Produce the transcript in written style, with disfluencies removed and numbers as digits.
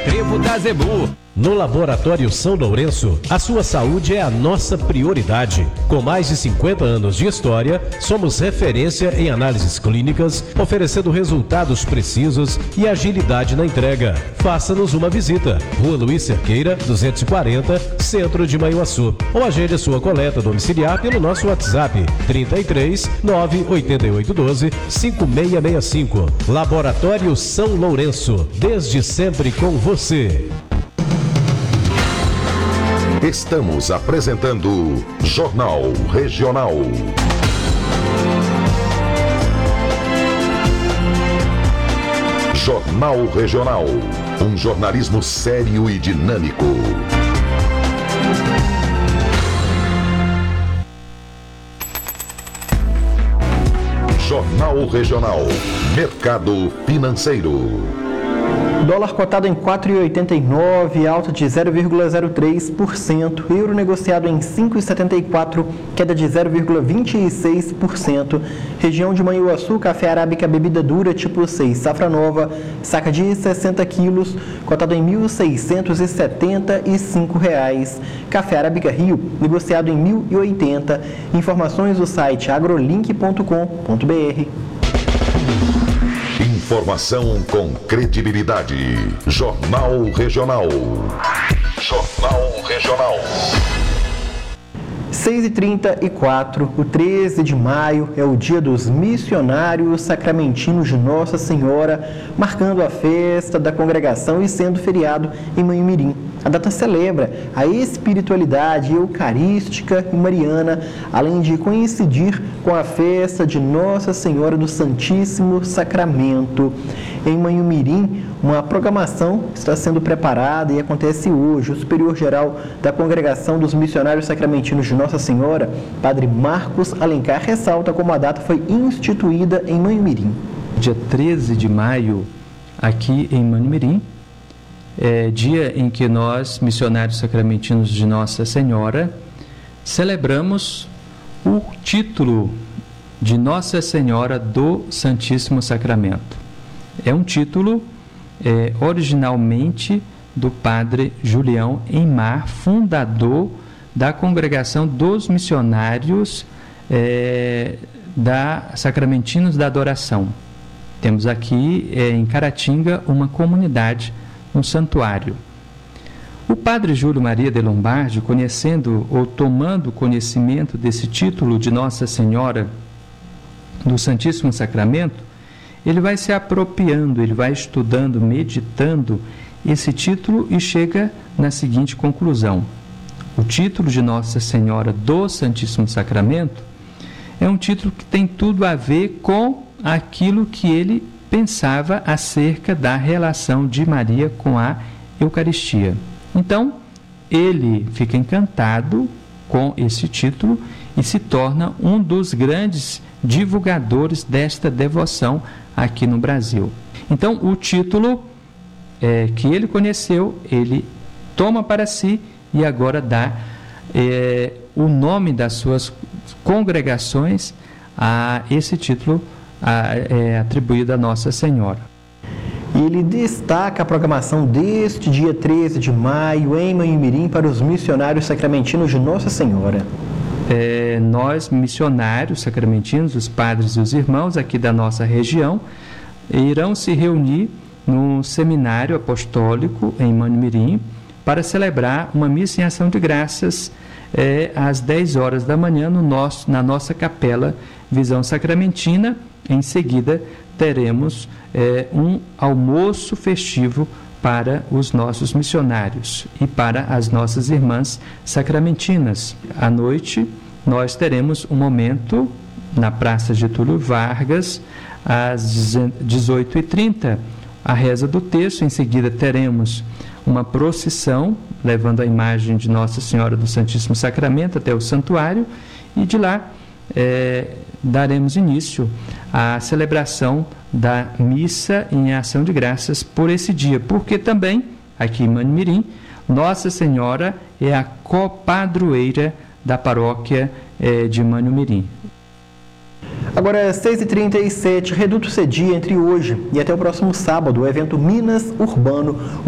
Trevo da Zebu. No Laboratório São Lourenço, a sua saúde é a nossa prioridade. Com mais de 50 anos de história, somos referência em análises clínicas, oferecendo resultados precisos e agilidade na entrega. Faça-nos uma visita. Rua Luiz Cerqueira, 240, Centro de Manhuaçu. Ou agende a sua coleta domiciliar pelo nosso WhatsApp 33 98812 5665. Laboratório São Lourenço, desde sempre com você. Estamos apresentando Jornal Regional. Jornal Regional. Um jornalismo sério e dinâmico. Jornal Regional. Mercado financeiro. Dólar cotado em 4,89, alta de 0,03%. Euro negociado em 5,74, queda de 0,26%. Região de Manhuaçu, café arábica bebida dura tipo 6, safra nova, saca de 60 quilos, cotado em R$ 1.675. Café arábica Rio, negociado em R$ 1.080. Informações do site agrolink.com.br. Informação com credibilidade. Jornal Regional. Jornal Regional. 6h34, o 13 de maio é o dia dos missionários sacramentinos de Nossa Senhora, marcando a festa da congregação e sendo feriado em Manhumirim. A data celebra a espiritualidade eucarística e mariana, além de coincidir com a festa de Nossa Senhora do Santíssimo Sacramento. Em Manhumirim, uma programação está sendo preparada e acontece hoje. O superior-geral da Congregação dos Missionários Sacramentinos de Nossa Senhora, Padre Marcos Alencar, ressalta como a data foi instituída em Manhumirim. Dia 13 de maio, aqui em Manhumirim, é dia em que nós, missionários sacramentinos de Nossa Senhora, celebramos o título de Nossa Senhora do Santíssimo Sacramento. É um título originalmente do Padre Julião Enmar, fundador da Congregação dos Missionários Sacramentinos da Adoração. Temos aqui em Caratinga uma comunidade, um santuário. O padre Júlio Maria de Lombardi, conhecendo ou tomando conhecimento desse título de Nossa Senhora do Santíssimo Sacramento, ele vai se apropriando, ele vai estudando, meditando esse título e chega na seguinte conclusão: o título de Nossa Senhora do Santíssimo Sacramento é um título que tem tudo a ver com aquilo que ele pensava acerca da relação de Maria com a Eucaristia. Então, ele fica encantado com esse título e se torna um dos grandes divulgadores desta devoção aqui no Brasil. Então, o título que ele conheceu, ele toma para si e agora dá o nome das suas congregações a esse título atribuído a Nossa Senhora. Ele destaca a programação deste dia 13 de maio em Manhumirim para os missionários sacramentinos de Nossa Senhora. Nós, missionários sacramentinos, os padres e os irmãos aqui da nossa região, irão se reunir no seminário apostólico em Manhumirim para celebrar uma missa em ação de graças às 10 horas da manhã na nossa capela Visão Sacramentina. Em seguida, teremos um almoço festivo para os nossos missionários e para as nossas irmãs sacramentinas. À noite, nós teremos um momento na Praça Getúlio Vargas, às 18h30, a reza do terço. Em seguida, teremos uma procissão, levando a imagem de Nossa Senhora do Santíssimo Sacramento até o santuário, e de lá daremos início à celebração da missa em ação de graças por esse dia, porque também, aqui em Manhumirim, Nossa Senhora é a copadroeira da paróquia de Manhumirim. Agora é 6h37, Reduto cedia entre hoje e até o próximo sábado o evento Minas Urbano,